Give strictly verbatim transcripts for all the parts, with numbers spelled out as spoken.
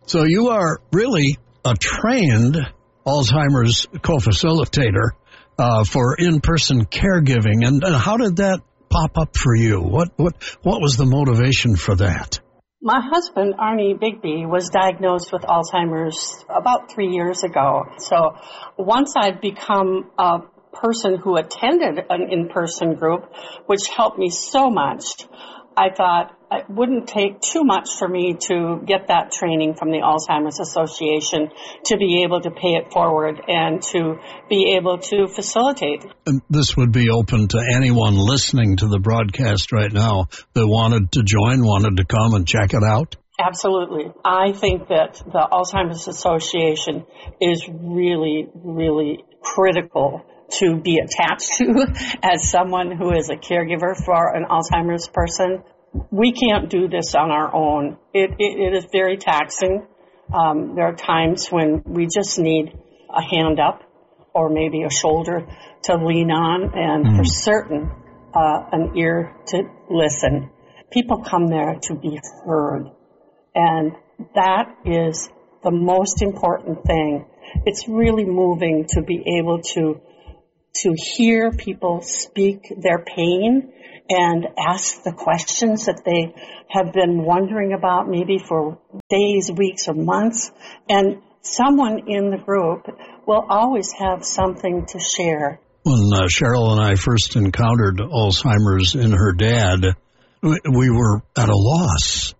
So you are really a trained Alzheimer's co-facilitator uh, for in-person caregiving. And, and how did that pop up for you? What what what was the motivation for that? My husband, Arnie Bigby, was diagnosed with Alzheimer's about three years ago. So once I'd become a person who attended an in-person group, which helped me so much, I thought it wouldn't take too much for me to get that training from the Alzheimer's Association to be able to pay it forward and to be able to facilitate. And this would be open to anyone listening to the broadcast right now that wanted to join, wanted to come and check it out? Absolutely. I think that the Alzheimer's Association is really, really critical to be attached to as someone who is a caregiver for an Alzheimer's person. We can't do this on our own. It, it, it is very taxing. Um, there are times when we just need a hand up or maybe a shoulder to lean on, and mm. for certain, uh, an ear to listen. People come there to be heard, and that is the most important thing. It's really moving to be able to to hear people speak their pain and ask the questions that they have been wondering about maybe for days, weeks, or months. And someone in the group will always have something to share. When uh, Cheryl and I first encountered Alzheimer's in her dad, we were at a loss.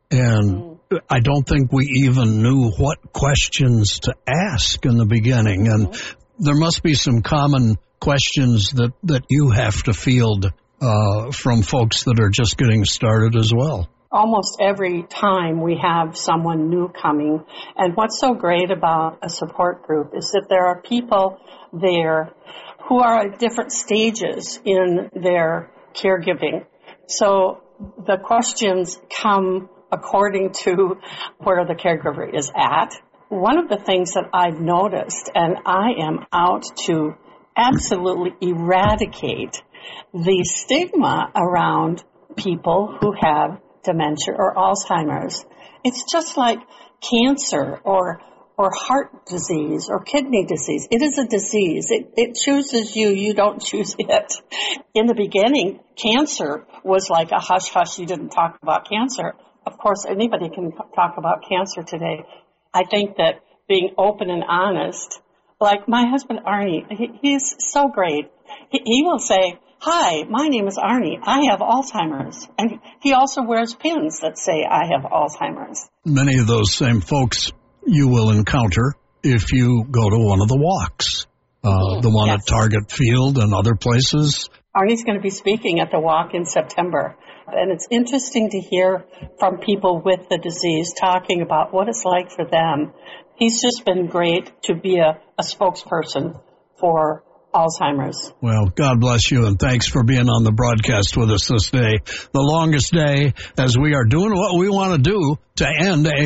And mm. I don't think we even knew what questions to ask in the beginning. And mm-hmm. there must be some common questions that, that you have to field uh, from folks that are just getting started as well. Almost every time we have someone new coming. And what's so great about a support group is that there are people there who are at different stages in their caregiving. So the questions come according to where the caregiver is at. One of the things that I've noticed, and I am out to absolutely eradicate the stigma around people who have dementia or Alzheimer's. It's just like cancer or or heart disease or kidney disease. It is a disease. It, it chooses you. You don't choose it. In the beginning, cancer was like a hush-hush. You didn't talk about cancer. Of course, anybody can talk about cancer today. I think that being open and honest, like my husband Arnie, he, he's so great. He, he will say, "Hi, my name is Arnie. I have Alzheimer's." And he also wears pins that say, "I have Alzheimer's." Many of those same folks you will encounter if you go to one of the walks, uh, mm-hmm. the one yes. at Target Field and other places. Arnie's going to be speaking at the walk in September. And it's interesting to hear from people with the disease talking about what it's like for them. He's just been great to be a, a spokesperson for Alzheimer's. Well, God bless you, and thanks for being on the broadcast with us this day. The longest day, as we are doing what we want to do to end a